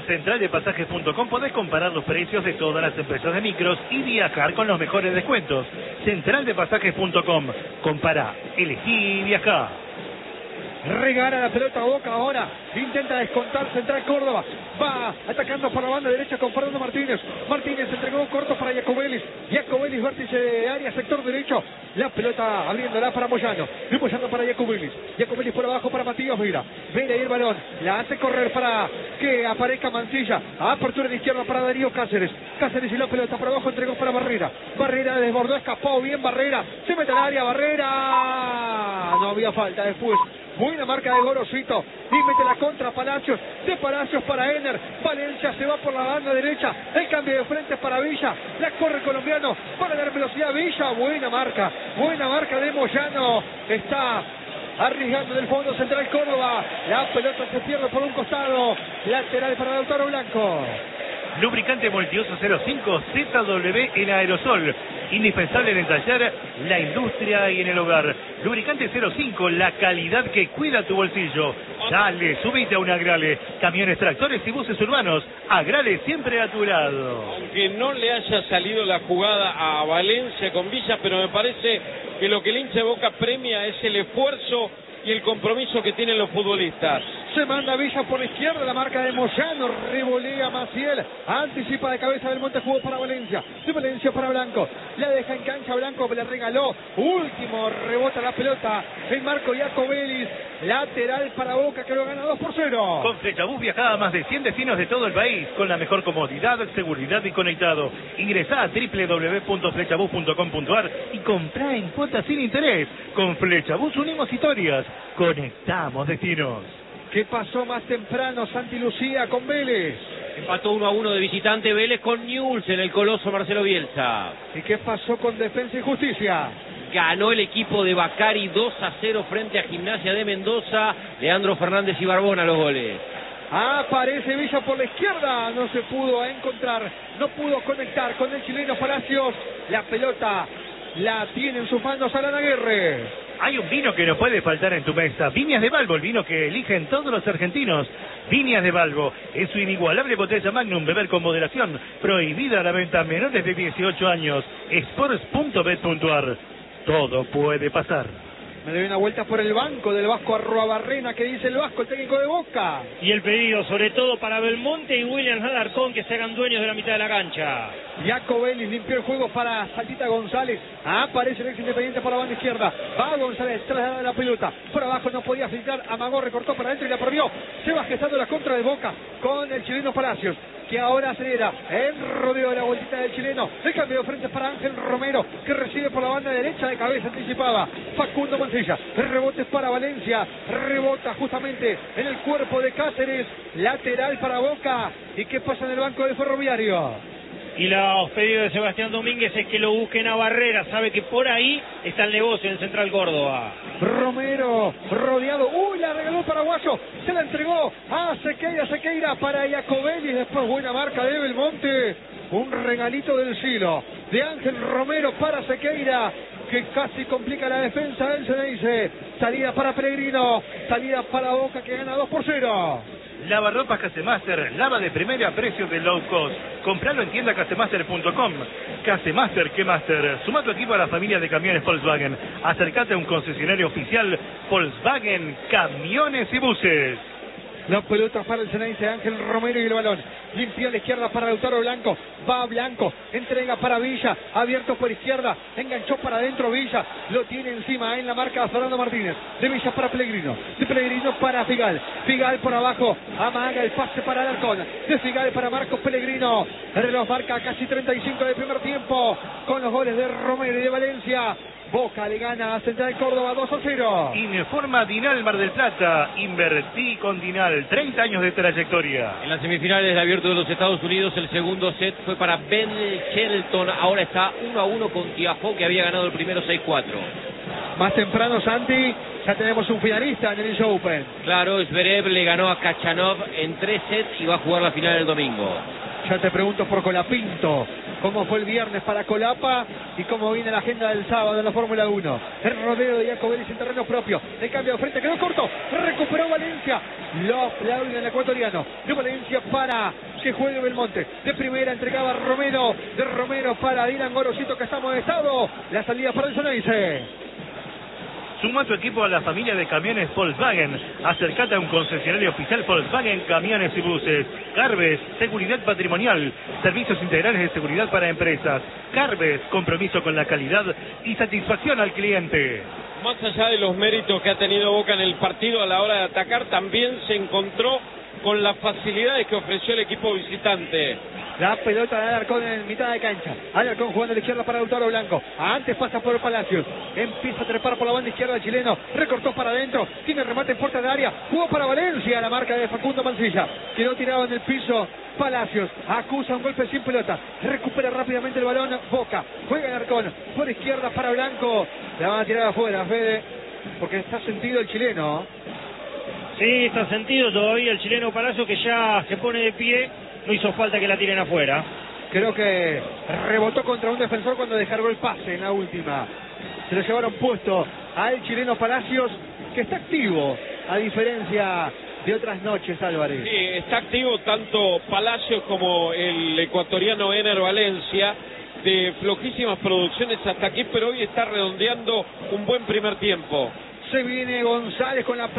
centraldepasajes.com podés comparar los precios de todas las empresas de micros y viajar con los mejores descuentos. Centraldepasajes.com. Compara, elegí y viajá. Regala la pelota a Boca ahora. Intenta descontar Central Córdoba. Va atacando por la banda derecha con Fernando Martínez. Martínez entregó corto para Jacobelis. Jacobelis, vértice de área, sector derecho. La pelota abriéndola para Moyano. Y Moyano para Jacobelis. Jacobelis por abajo para Matías Vera. Vera y el balón. La hace correr para que aparezca Mancilla. Apertura de izquierda para Darío Cáceres. Cáceres y la pelota por abajo entregó para Barrera. Barrera desbordó, escapó bien Barrera. Se mete al área Barrera. No había falta después. Buena marca de Gorosito. Y mete la contra Palacios. De Palacios para Ener. Valencia se va por la banda derecha. El cambio de frente para Villa. La corre el colombiano para dar velocidad a Villa. Buena marca. Buena marca de Moyano. Está arriesgando del fondo Central Córdoba. La pelota se pierde por un costado. Lateral para Lautaro Blanco. Lubricante Multiuso 05 ZW en aerosol. Indispensable en el taller, la industria y en el hogar. Lubricante 05, la calidad que cuida tu bolsillo. Dale, subite a un Agrale. Camiones, tractores y buses urbanos. Agrale siempre a tu lado. Aunque no le haya salido la jugada a Valencia con Villa, pero me parece que lo que el hincha de Boca premia es el esfuerzo y el compromiso que tienen los futbolistas. Se manda Villa por la izquierda, la marca de Moyano, revolea Maciel, anticipa de cabeza del Monte, jugó para Valencia, de Valencia para Blanco, la deja en cancha Blanco, le regaló, último, rebota la pelota, el Marco Jacobelis, lateral para Boca que lo gana 2-0. Con Flechabús viajá a más de 100 destinos de todo el país, con la mejor comodidad, seguridad y conectado. Ingresá a www.flechabús.com.ar y comprá en cuotas sin interés. Con Flechabús unimos historias, conectamos destinos. ¿Qué pasó más temprano Santi Lucía con Vélez? Empató 1-1 de visitante Vélez con Newell's en el Coloso Marcelo Bielsa. ¿Y qué pasó con Defensa y Justicia? Ganó el equipo de Bacari 2-0 frente a Gimnasia de Mendoza. Leandro Fernández y Barbona los goles. Aparece Villa por la izquierda, no se pudo encontrar, no pudo conectar con el chileno Palacios. La pelota la tiene en sus manos Alan Aguirre. Hay un vino que no puede faltar en tu mesa. Viñas de Balbo, el vino que eligen todos los argentinos. Viñas de Balbo, es su inigualable botella Magnum, beber con moderación. Prohibida la venta a menores de 18 años. Sports.bet.ar. Todo puede pasar. Me doy una vuelta por el banco del Vasco Arruabarrena, que dice el Vasco, el técnico de Boca. Y el pedido sobre todo para Belmonte y Williams Alarcón, que se hagan dueños de la mitad de la cancha. Jacobelis limpió el juego para Saltita González. Aparece el ex Independiente por la banda izquierda. Va González, trasladada la pelota. Por abajo no podía filtrar. Amagó, recortó para adentro y la perdió. Se va gestando la contra de Boca con el chileno Palacios, que ahora acelera el rodeo de la vueltita del chileno. El cambio de frente para Ángel Romero, que recibe por la banda derecha, de cabeza anticipada Facundo Mancilla. El rebote es para Valencia, rebota justamente en el cuerpo de Cáceres, lateral para Boca. ¿Y qué pasa en el banco del Ferroviario? Y los pedidos de Sebastián Domínguez es que lo busquen a Barrera, sabe que por ahí está el negocio en Central Córdoba. Romero, rodeado, la regaló el paraguayo, se la entregó a Sequeira para Jacobelis, después buena marca de Belmonte, un regalito del Silo, de Ángel Romero para Sequeira, que casi complica la defensa del Ceneice. Salida para Pellegrino, salida para Boca que gana 2-0. Lavarropas Casemaster, lava de primera a precio de low cost. Compralo en tienda casemaster.com. Casemaster, ¿qué master? Suma tu equipo a la familia de camiones Volkswagen. Acércate a un concesionario oficial Volkswagen Camiones y Buses. La pelota para el Ceneice, Ángel Romero y el balón. Limpia a la izquierda para Lautaro Blanco. Va Blanco, entrega para Villa. Abierto por izquierda, enganchó para adentro Villa. Lo tiene encima en la marca de Fernando Martínez. De Villa para Pellegrino. De Pellegrino para Figal. Figal por abajo, amaga el pase para Alarcón. De Figal para Marcos Pellegrino. El reloj marca casi 35 del primer tiempo. Con los goles de Romero y de Valencia. Boca le gana a Central Córdoba 2-0. Informa Dinal Mar del Plata. Invertí con Dinal. 30 años de trayectoria. En las semifinales del Abierto de los Estados Unidos, el segundo set fue para Ben Shelton. Ahora está 1-1 con Tiafoe, que había ganado el primero 6-4. Más temprano, Santi, ya tenemos un finalista en el US Open. Claro, Zverev le ganó a Khachanov en 3 sets y va a jugar la final el domingo. Ya te pregunto por Colapinto. ¿Cómo fue el viernes para Colapa? y cómo viene la agenda del sábado en la Fórmula 1. El rodeo de Jacobelli en terreno propio. El cambio de frente quedó corto. Recuperó Valencia. Lo aplauden el ecuatoriano. De Valencia para que juegue Belmonte. De primera entregaba Romero. De Romero para Dylan Gorosito, que está amonestado. La salida para el Soneice. Suma tu equipo a la familia de camiones Volkswagen. Acércate a un concesionario oficial Volkswagen Camiones y Buses. Carves, seguridad patrimonial. Servicios integrales de seguridad para empresas. Carves, compromiso con la calidad y satisfacción al cliente. Más allá de los méritos que ha tenido Boca en el partido a la hora de atacar, también se encontró con las facilidades que ofreció el equipo visitante. La pelota de Alarcón en mitad de cancha. Alarcón jugando a la izquierda para Lautaro Blanco. Antes pasa por Palacios. Empieza a trepar por la banda izquierda el chileno. Recortó para adentro. Tiene remate en puerta de área. Jugó para Valencia. La marca de Facundo Mancilla. Quedó tirado en el piso. Palacios acusa un golpe sin pelota. Recupera rápidamente el balón. Boca. Juega Alarcón. Por izquierda para Blanco. La van a tirar afuera, Fede. Porque está sentido el chileno. Sí, está sentido todavía el chileno Palacio, que ya se pone de pie. No hizo falta que la tiren afuera. Creo que rebotó contra un defensor cuando descargó el pase en la última. Se lo llevaron puesto al chileno Palacios, que está activo, a diferencia de otras noches, Álvarez. Sí, está activo tanto Palacios como el ecuatoriano Ener Valencia, de flojísimas producciones hasta aquí, pero hoy está redondeando un buen primer tiempo. Se viene González con la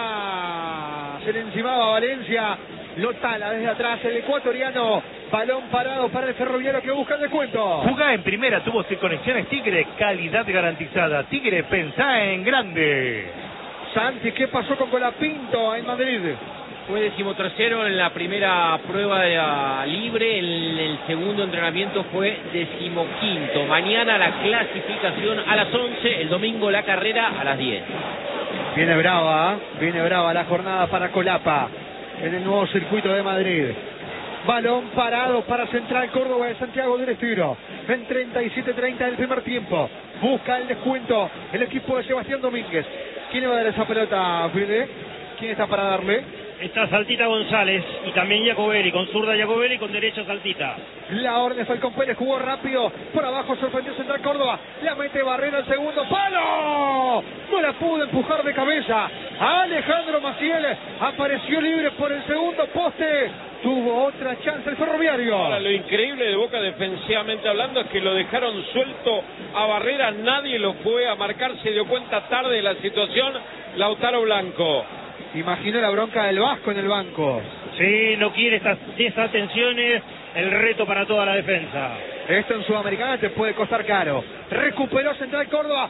pelota. Se le encimaba Valencia. Lo tala desde atrás el ecuatoriano. Balón parado para el Ferroviario, que busca el descuento. Jugá en primera, tuvo conexiones Tigre, calidad garantizada. Tigre, pensá en grande. Santi, ¿qué pasó con Colapinto en Madrid? Fue 13º en la primera prueba de la libre, el segundo entrenamiento fue 15º. Mañana la clasificación a las 11, el domingo la carrera a las 10. Viene brava la jornada para Colapa en el nuevo circuito de Madrid. Balón parado para Central Córdoba de Santiago del Estero. En 37-30 del primer tiempo. Busca el descuento el equipo de Sebastián Domínguez. ¿Quién le va a dar esa pelota, Fede? ¿Quién está para darle? Está Saltita González y también Jacobelli, con zurda Jacobelli y con derecha Saltita. La orden de Falcón Pérez, jugó rápido, por abajo sorprendió Central Córdoba, la mete Barrera al segundo palo, no la pudo empujar de cabeza. Alejandro Maciel apareció libre por el segundo poste, tuvo otra chance el Ferroviario. Ahora, lo increíble de Boca defensivamente hablando es que lo dejaron suelto a Barrera, nadie lo fue a marcar, se dio cuenta tarde de la situación Lautaro Blanco. Imaginó la bronca del Vasco en el banco. Sí, no quiere estas desatenciones, el reto para toda la defensa. Esto en Sudamericana te puede costar caro. Recuperó Central Córdoba.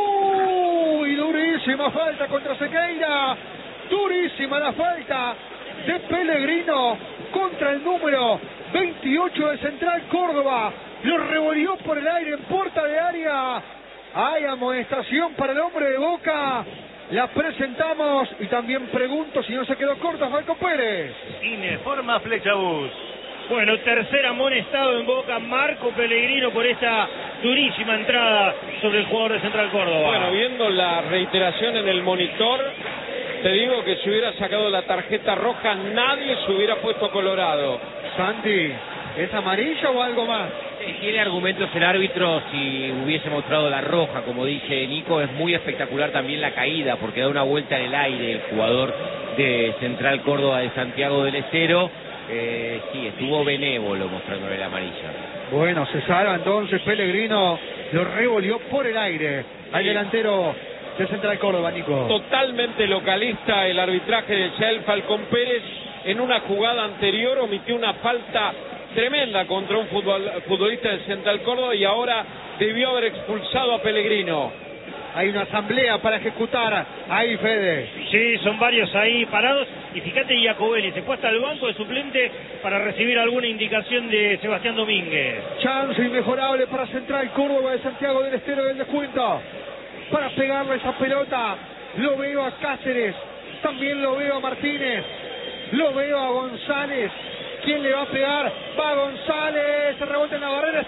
¡Uy! Durísima falta contra Sequeira. Durísima la falta de Pellegrino contra el número 28 de Central Córdoba. Lo revolvió por el aire en puerta de área. Hay amonestación para el hombre de Boca. La presentamos y también pregunto si no se quedó corta Falcón Pérez. Informa Flechabús. Bueno, tercer amonestado en Boca, Marco Pellegrino, por esta durísima entrada sobre el jugador de Central Córdoba. Bueno, viendo la reiteración en el monitor, te digo que si hubiera sacado la tarjeta roja, nadie se hubiera puesto colorado. Santi, ¿es amarilla o algo más? Si tiene argumentos el árbitro, si hubiese mostrado la roja, como dice Nico, es muy espectacular también la caída, porque da una vuelta en el aire el jugador de Central Córdoba de Santiago del Estero. Sí, estuvo benévolo mostrándole la amarilla. Bueno, se salva entonces Pellegrino, lo revolvió por el aire al delantero de Central Córdoba, Nico. Totalmente localista el arbitraje de Yael Falcón Pérez. En una jugada anterior omitió una falta tremenda contra un futbolista de Central Córdoba y ahora debió haber expulsado a Pellegrino. Hay una asamblea para ejecutar ahí, Fede. Sí, son varios ahí parados. Y fíjate, Jacobelli se fue hasta el banco de suplente para recibir alguna indicación de Sebastián Domínguez. Chance inmejorable para Central Córdoba de Santiago del Estero del descuento. Para pegarle esa pelota, lo veo a Cáceres, también lo veo a Martínez, lo veo a González. ¿Quién le va a pegar? Va González, se rebota en la barrera,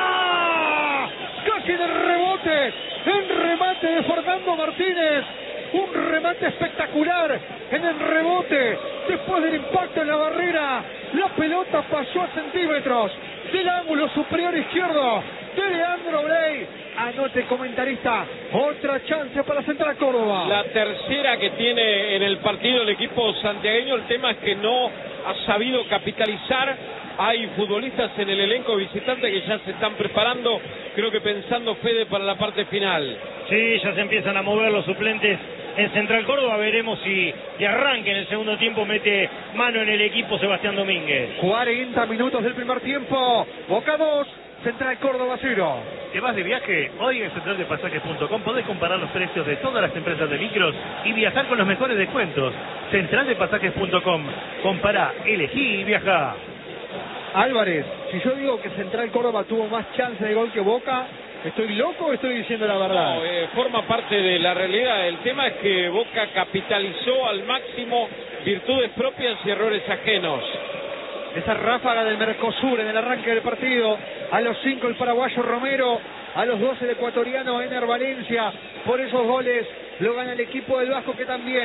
¡está! Casi en el rebote, en remate de Fernando Martínez, un remate espectacular en el rebote, después del impacto en la barrera, la pelota pasó a centímetros del ángulo superior izquierdo de Leandro Brey. Anote, comentarista, otra chance para Central Córdoba. La tercera que tiene en el partido el equipo santiagueño. El tema es que no ha sabido capitalizar. Hay futbolistas en el elenco visitante que ya se están preparando, creo que pensando, Fede, para la parte final. Sí, ya se empiezan a mover los suplentes en Central Córdoba. Veremos si de arranque en el segundo tiempo mete mano en el equipo Sebastián Domínguez. 40 minutos del primer tiempo. Boca 2, Central Córdoba 0. ¿Te vas de viaje? Hoy en centraldepasajes.com podés comparar los precios de todas las empresas de micros y viajar con los mejores descuentos. Centraldepasajes.com. Compará, elegí y viajá. Álvarez, si yo digo que Central Córdoba tuvo más chance de gol que Boca, ¿estoy loco o estoy diciendo la verdad? No, forma parte de la realidad. El tema es que Boca capitalizó al máximo virtudes propias y errores ajenos. Esa ráfaga del Mercosur en el arranque del partido. A los 5 el paraguayo Romero, a los 12 el ecuatoriano Ener Valencia. Por esos goles lo gana el equipo del Vasco, que también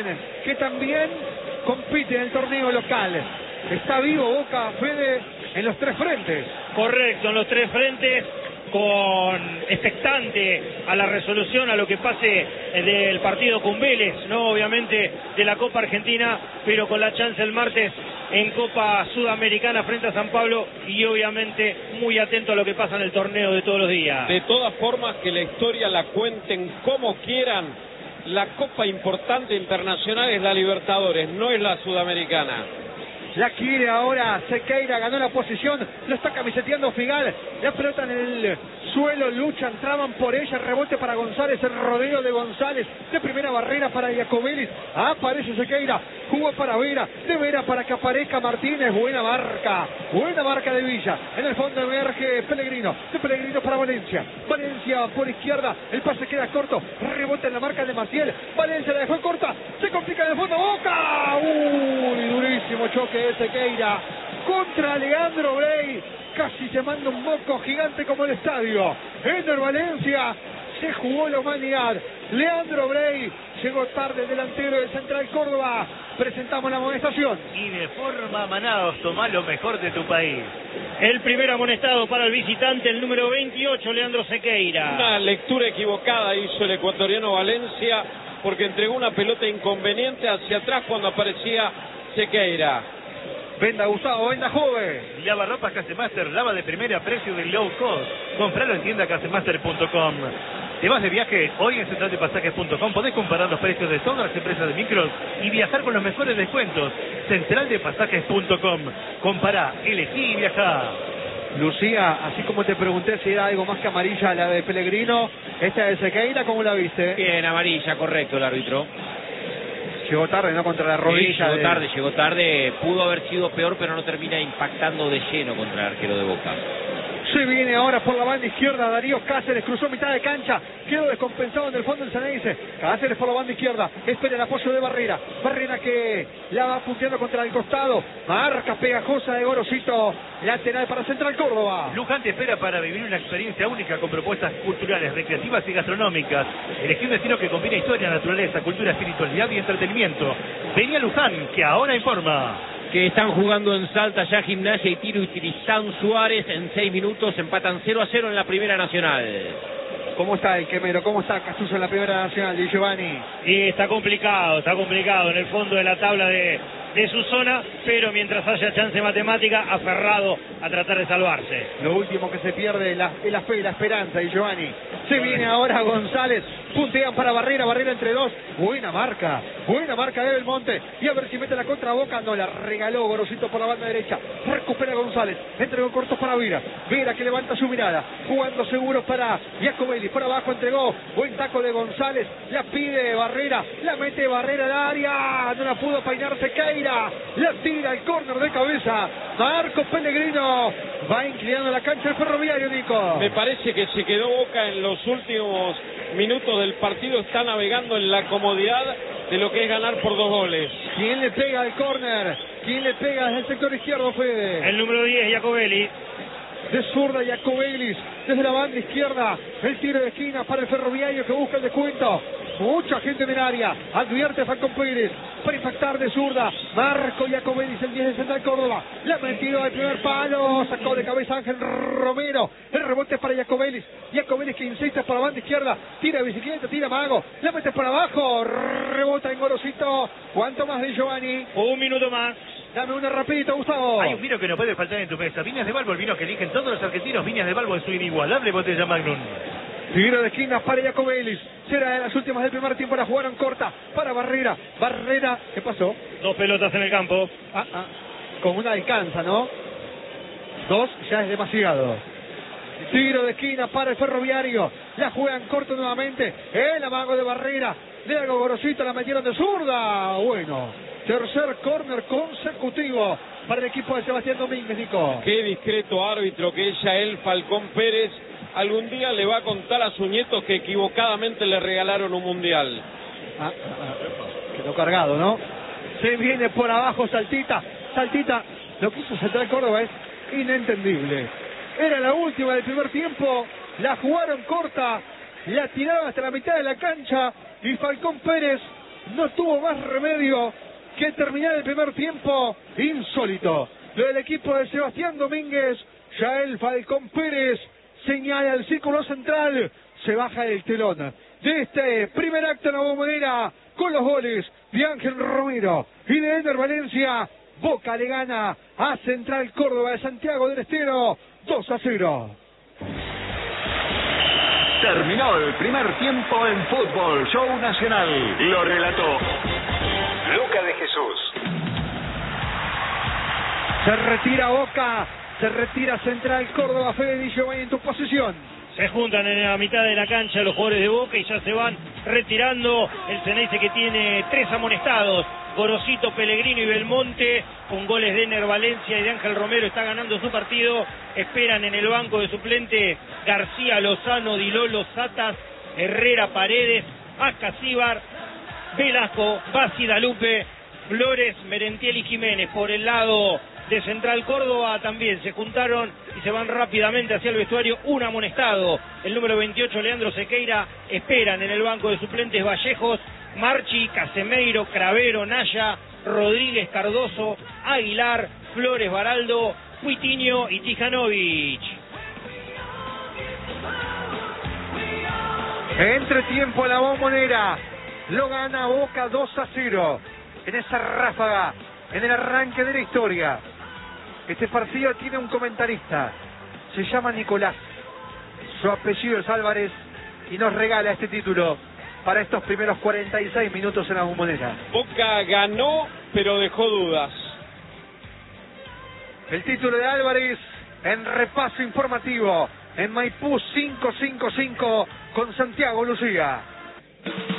compite en el torneo local. Está vivo Boca, Fede, en los tres frentes. Correcto, en los tres frentes, con expectante a la resolución, a lo que pase del partido con Vélez, no obviamente de la Copa Argentina, pero con la chance el martes en Copa Sudamericana frente a San Pablo, y obviamente muy atento a lo que pasa en el torneo de todos los días. De todas formas, que la historia la cuenten como quieran, la Copa importante internacional es la Libertadores, no es la Sudamericana. La quiere ahora Sequeira, ganó la posición, lo está camiseteando Figal, la pelota en el suelo, luchan, traban por ella, rebote para González, el rodeo de González, de primera barrera para Iacobelis, aparece Sequeira, jugó para Vera, de Vera para que aparezca Martínez, buena marca de Villa, en el fondo emerge Pellegrino, de Pellegrino para Valencia, Valencia por izquierda, el pase queda corto, rebote en la marca de Maciel, Valencia la dejó corta, se complica en el fondo, Boca, durísimo choque de Sequeira contra Leandro Brey, casi se manda un moco gigante como el estadio. Ener Valencia, se jugó la humanidad. Leandro Brey llegó tarde, el delantero de Central Córdoba. Presentamos la amonestación. Y de forma Manaos, tomá lo mejor de tu país. El primer amonestado para el visitante, el número 28, Leandro Sequeira. Una lectura equivocada hizo el ecuatoriano Valencia, porque entregó una pelota inconveniente hacia atrás cuando aparecía Sequeira. Venda Gustavo, venda joven. Lavarropas Casemaster, lava de primera, precio de low cost. Compralo en tienda casemaster.com. ¿Te vas de viaje? Hoy en centraldepasajes.com podés comparar los precios de todas las empresas de micros y viajar con los mejores descuentos. Centraldepasajes.com. Compará, elegí y viajá. Lucía, así como te pregunté si era algo más que amarilla la de Pellegrino, esta de Sequeira, ¿cómo la viste? Bien, amarilla, correcto el árbitro. Llegó tarde, ¿no? Contra la rodilla. Sí, llegó tarde. Pudo haber sido peor, pero no termina impactando de lleno contra el arquero de Boca. Se viene ahora por la banda izquierda Darío Cáceres, cruzó mitad de cancha, quedó descompensado en el fondo el Ceneice. Cáceres por la banda izquierda, espera el apoyo de Barrera. Barrera que la va punteando contra el costado. Marca pegajosa de Gorosito, lateral para Central Córdoba. Luján te espera para vivir una experiencia única con propuestas culturales, recreativas y gastronómicas. Elegí un destino que combina historia, naturaleza, cultura, espiritualidad y entretenimiento. Vení a Luján, que ahora informa. Que están jugando en Salta ya Gimnasia y Tiro y Tristán Suárez. En 6 minutos empatan 0-0 en la Primera Nacional. ¿Cómo está el Quemero? ¿Cómo está Castuso en la Primera Nacional, Di Giovanni? Y está complicado en el fondo de la tabla de su zona, pero mientras haya chance matemática, aferrado a tratar de salvarse. Lo último que se pierde es la fe y la esperanza, Di Giovanni. Se viene ahora González, puntean para Barrera entre dos. Buena marca de Belmonte. Y a ver si mete la contra Boca. No, la regaló Gorosito por la banda derecha. Recupera González, entregó cortos para Vera. Vera que levanta su mirada, jugando seguro para Iacobelis. Por abajo entregó, buen taco de González. La pide Barrera, la mete Barrera al área. No la pudo peinar Sequeira. La tira al córner de cabeza. Marco Pellegrino va inclinando la cancha del Ferroviario, Nico. Me parece que se quedó Boca en los últimos minutos del partido. Está navegando en la comodidad de lo que es ganar por 2 goles. ¿Quién le pega al córner? ¿Quién le pega desde el sector izquierdo, Fede? El número 10, Iacobelis. De zurda Iacobelis, desde la banda izquierda, el tiro de esquina para el Ferroviario que busca el descuento. Mucha gente en el área. Advierte Falcón Pérez para impactar de zurda. Marco Iacobelis, el 10 de Central Córdoba. La metió al primer palo. Sacó de cabeza Ángel Romero. El rebote para Iacobelis. Iacobelis que insiste por la banda izquierda. Tira bicicleta, tira mago. La mete por abajo. Rebota en Gorosito. ¿Cuánto más de Giovanni? Un minuto más. Dame una rapidito, Gustavo. Hay un vino que no puede faltar en tu mesa. Viñas de Balbo, el vino que eligen todos los argentinos. Viñas de Balbo en su inigualable botella Magnum. Tiro de esquina para Iacobelis. Será de las últimas del primer tiempo. La jugaron corta para Barrera. Barrera, ¿qué pasó? 2 pelotas en el campo. Con una alcanza, ¿no? 2 ya es demasiado. Tiro de esquina para el Ferroviario. La juegan corto nuevamente. El amago de Barrera. De algo Gorosito, la metieron de zurda. Bueno, tercer córner consecutivo para el equipo de Sebastián Domínguez, Nico. Qué discreto árbitro que es Yael Falcón Pérez. Algún día le va a contar a sus nietos que equivocadamente le regalaron un mundial. Quedó cargado, ¿no? Se viene por abajo Saltita. Saltita, lo que hizo Central Córdoba es inentendible. Era la última del primer tiempo. La jugaron corta. La tiraron hasta la mitad de la cancha. Y Falcón Pérez no tuvo más remedio que terminar el primer tiempo. Insólito. Lo del equipo de Sebastián Domínguez. Yael Falcón Pérez señala el círculo central. Se baja el telón de este primer acto en la Bombonera con los goles de Ángel Romero y de Ender Valencia. Boca le gana a Central Córdoba de Santiago del Estero 2-0. Terminó el primer tiempo en Fútbol Show Nacional. Lo relató Luca de Jesús. Se retira Boca, se retira Central Córdoba. Fede Di Giovanni en tu posición. Se juntan en la mitad de la cancha los jugadores de Boca y ya se van retirando. El Ceneice que tiene 3 amonestados. Gorosito, Pellegrino y Belmonte, con goles de Ender Valencia y de Ángel Romero, está ganando su partido. Esperan en el banco de suplente García, Lozano, Dilolo, Satas, Herrera, Paredes, Ascasíbar, Velasco, Bassi, Dalupe, Flores, Merentiel y Jiménez. Por el lado de Central Córdoba también se juntaron y se van rápidamente hacia el vestuario. Un amonestado, el número 28, Leandro Sequeira. Esperan en el banco de suplentes Vallejos, Marchi, Casemeiro, Cravero, Naya, Rodríguez, Cardoso, Aguilar, Flores, Baraldo, Cuitiño y Tijanovic. Entre tiempo la Bombonera. Lo gana Boca 2-0. En esa ráfaga, en el arranque de la historia. Este partido tiene un comentarista. Se llama Nicolás. Su apellido es Álvarez y nos regala este título para estos primeros 46 minutos en la Bombonera. Boca ganó, pero dejó dudas. El título de Álvarez en repaso informativo en Maipú 555 con Santiago Lucía.